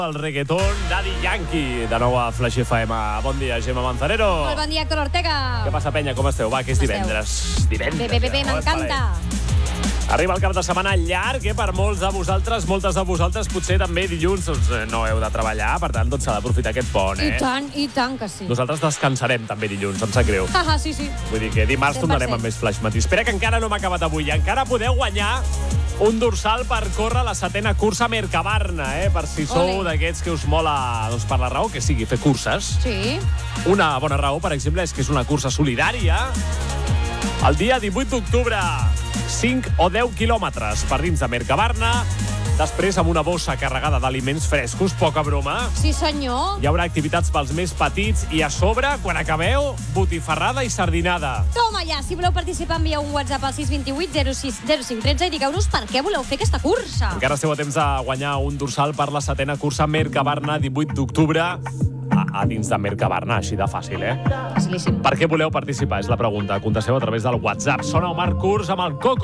El reggaeton Daddy Yankee, de nou a Flash FM. Bon dia, Gemma Manzanero. Molt bon dia, Héctor Ortega. Què passa, penya? Com esteu? Va, que és divendres. Bé, m'encanta. Arriba el cap de setmana llarg, per molts de vosaltres, moltes de vosaltres, potser també dilluns no heu de treballar, per tant, s'ha d'aprofitar aquest pont, I tant que sí. Nosaltres descansarem també dilluns, em sap greu. Sí. Vull dir que dimarts tornarem amb més Flash Matí. Espera, que encara no hem acabat avui. Encara podeu guanyar un dorsal per córrer la 7a cursa Mercabarna, per si sou d'aquests que us mola, doncs, per la raó que sigui fer curses. Sí. Una bona raó, per exemple, és que és una cursa solidària. El dia 18 d'octubre, 5 o 10 quilòmetres per dins de Mercabarna, després amb una bossa carregada d'aliments frescos, poca broma. Sí, senyor. Hi haurà activitats pels més petits i a sobre, quan acabeu, botifarrada i sardinada. Toma ja, si voleu participar, envieu un WhatsApp al 628 06 05 13 i digueu-nos per què voleu fer aquesta cursa. Encara esteu a temps de guanyar un dorsal per la 7a cursa Mercabarna, 18 d'octubre, a dins de Mercabarna, així de fàcil, Facilíssim. Per què voleu participar? És la pregunta. Contesteu a través del WhatsApp. Sona Omar Kurz amb el Coco.